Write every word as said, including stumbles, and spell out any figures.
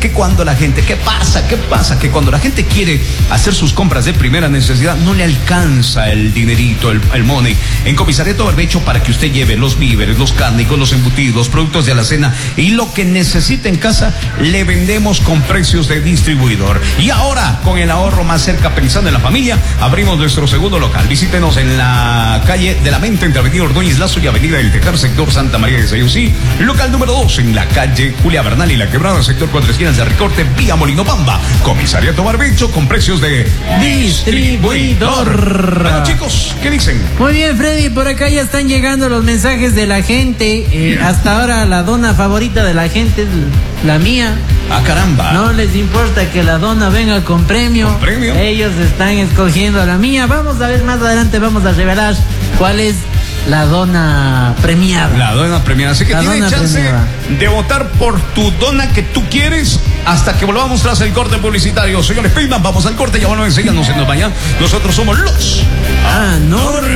que cuando la gente, ¿qué pasa? ¿Qué pasa? Que cuando la gente quiere hacer sus compras de primera necesidad, no le alcanza el dinerito, el, el money. En Comisariato Barbecho, para que usted lleve los víveres, los cárnicos, los embutidos, los productos de alacena y lo que necesite en casa, le vendemos con precios de distribuidor. Y ahora, con el ahorro más cerca, pensando en la familia, abrimos nuestro segundo local. Visítenos en la calle de la Mente, entre Avenida Ordóñez Lazo y Avenida del Tejar, sector Santa María de Sayusí. Local número dos en la calle Julia Bernal y La Quebrada, sector Cuatro Esquinas de Recorte, vía Molino Pamba. Comisariato Barbecho con precios de distribuidor. Bueno, chicos, ¿qué dicen? Muy bien, Freddy, por acá ya están llegando los mensajes de la gente. Eh, hasta ahora la dona favorita de la gente es la mía. Ah, caramba. No les importa que la dona venga con premio. ¿Con premio? Ellos están escogiendo a la mía. Vamos a ver más adelante, vamos a revelar cuál es la dona premiada. La dona premiada. Así que la tiene chance premiada. de votar por tu dona que tú quieres hasta que volvamos tras el corte publicitario. Señores Peyman, vamos al corte, ya volvemos enseguida, no se nos vayan. Nosotros somos los Anormales.